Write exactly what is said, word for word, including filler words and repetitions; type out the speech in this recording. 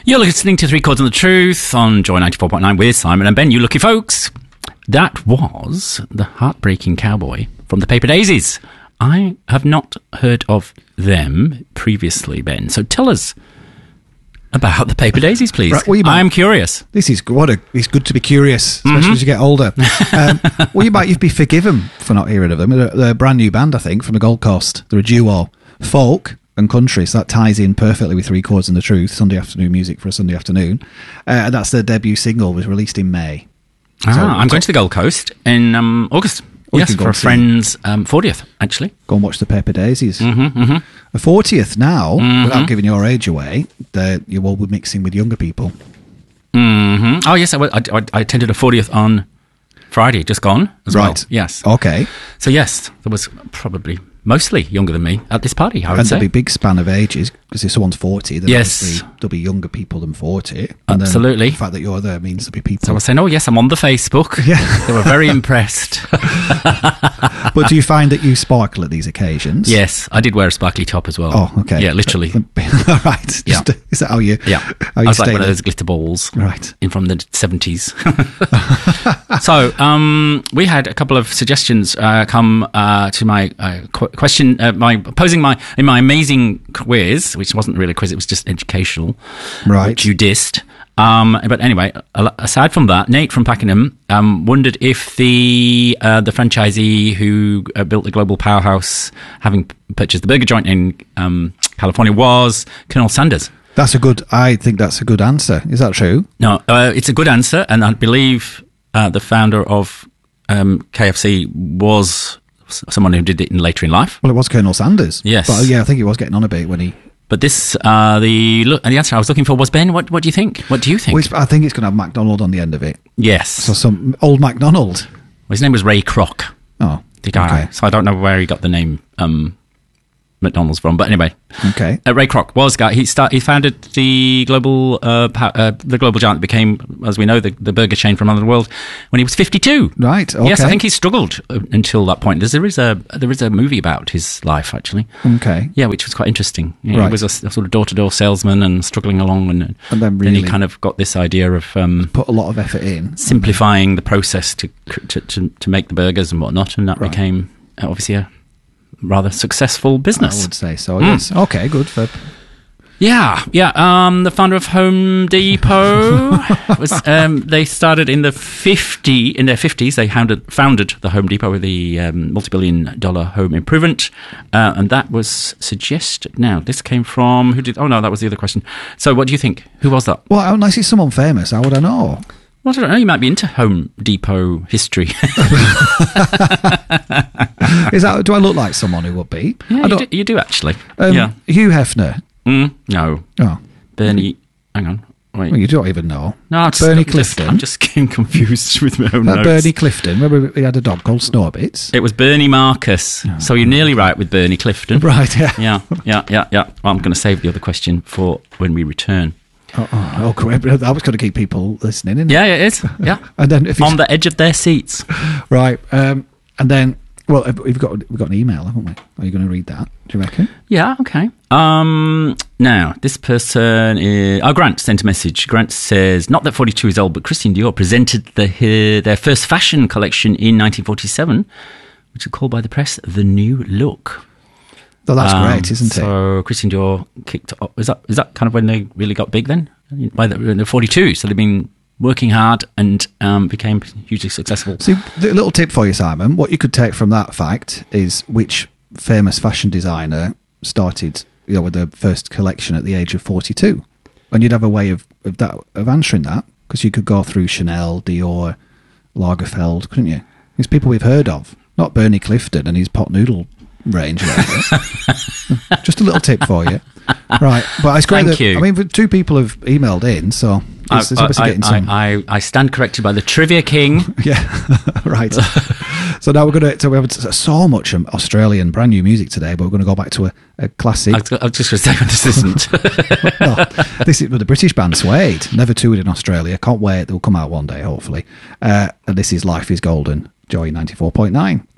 You're listening to Three Chords and the Truth on Joy ninety-four point nine with Simon and Ben, you lucky folks. That was the Heartbreaking Cowboy from the Paper Daisies. I have not heard of them previously, Ben. So tell us about the Paper Daisies, please. Right, well, might, I'm curious. This is what a, it's good to be curious, especially mm-hmm. as you get older. Um, well, you might you'd be forgiven for not hearing of them. They're, they're a brand new band, I think, from the Gold Coast. They're a duo, folk and country, so that ties in perfectly with Three Chords and the Truth, Sunday afternoon music for a Sunday afternoon. Uh, and that's their debut single, was released in May. Ah, so, I'm going to the Gold Coast in um, August. Oh, yes, for a friend's um, fortieth, actually. Go and watch the Paper Daisies. Mm-hmm, mm-hmm. A fortieth now, mm-hmm. without giving your age away, you all be mixing with younger people. Mm-hmm. Oh, yes, I, I, I attended a fortieth on Friday, just gone as right. well. Yes. Okay. So, yes, there was probably mostly younger than me at this party, I would and say. there'll be a big span of ages, because if someone's forty, then yes. obviously there'll be younger people than forty. And absolutely. The fact that you're there means there'll be people. So I was saying, oh, yes, I'm on the Facebook. Yeah. They were very impressed. But do you find that you sparkle at these occasions? Yes, I did wear a sparkly top as well. Oh, okay. Yeah, literally. All right. Just, yeah. Is that how you... Yeah. How you I was like one there? of those glitter balls. Right. In from the seventies. So, um, we had a couple of suggestions uh, come uh, to my uh, qu- question, uh, my posing my in my amazing quiz, which wasn't really a quiz, it was just educational. Right. Which you dissed. Um, but anyway, aside from that, Nate from Pakenham um, wondered if the uh, the franchisee who uh, built the global powerhouse, having purchased the burger joint in um, California, was Colonel Sanders. That's a good... I think that's a good answer. Is that true? No, uh, it's a good answer, and I believe uh, the founder of um, K F C was someone who did it in later in life. Well, it was Colonel Sanders. Yes. But yeah, I think he was getting on a bit when he... But this, uh, the look, the answer I was looking for was, Ben, what, what do you think? What do you think? Well, I think it's going to have McDonald on the end of it. Yes. So some old McDonald. Well, his name was Ray Kroc. Oh, the guy. Okay. So I don't know where he got the name um, McDonald's from, but anyway. Okay. Uh, Ray Kroc was guy. He start, He founded the global uh, pa- uh, the global giant that became, as we know, the, the burger chain from around the world when he was fifty-two. Right. Okay. Yes, I think he struggled uh, until that point. There's, there is a there is a movie about his life actually. Okay. Yeah, which was quite interesting. You know, right. He was a, a sort of door to door salesman and struggling along, and, and then, really then he kind of got this idea of um, put a lot of effort in simplifying the process to to to, to make the burgers and whatnot, and that right. became uh, obviously a rather successful business. I would say so, mm. yes. Okay, good. For... Yeah, yeah. Um, the founder of Home Depot was. Um, they started in the fifty in their fifties. They founded founded the Home Depot with the um, multi-billion dollar home improvement, uh, and that was suggested. Now, this came from who did? Oh no, that was the other question. So, what do you think? Who was that? Well, unless it's someone famous, how would I know? Well, I don't know. You might be into Home Depot history. Is that? Do I look like someone who would be? Yeah, I you, do, you do actually. Um, yeah, Hugh Hefner. Mm, no. Oh, Bernie. Hang on. Wait. Well, you don't even know. No, it's Bernie I'm Clifton. Just, I'm just getting confused with my own that notes. Bernie Clifton. Remember, he had a dog called Snorbits. It was Bernie Marcus. Oh, so you're nearly right with Bernie Clifton. Right. Yeah. Yeah. Yeah. Yeah. Yeah. Well, I'm going to save the other question for when we return. Oh, oh, oh great. That was going to keep people listening, isn't it? Yeah, it is. Yeah. And then if on the edge of their seats. Right. Um, and then, well, we've got we've got an email, haven't we? Are you going to read that? Do you reckon? Yeah. Okay. Um. Now, this person is. Oh, Grant sent a message. Grant says, not that forty-two is old, but Christian Dior presented the uh, their first fashion collection in nineteen forty-seven, which is called by the press the New Look. Oh, that's um, great, isn't so it? So Christian Dior kicked off. Is that is that kind of when they really got big then? By the, the forty-two, so they've been working hard and um, became hugely successful. See, the little tip for you, Simon. What you could take from that fact is which famous fashion designer started, you know, with their first collection at the age of forty-two, and you'd have a way of of that of answering that, because you could go through Chanel, Dior, Lagerfeld, couldn't you? These people we've heard of, not Bernie Clifton and his pot noodle range. Just a little tip for you. Right, but it's great. Thank that, you. I mean, two people have emailed in, so it's, it's obviously I, getting I, some. I, I stand corrected by the Trivia King. Yeah, right. So now we're going to. So we have so much Australian brand new music today, but we're going to go back to a, a classic. I was, I was just going to say what this isn't. No, this is with the British band Suede. Never toured in Australia. Can't wait. They'll come out one day, hopefully. Uh, and this is Life Is Golden. Joy ninety-four point nine.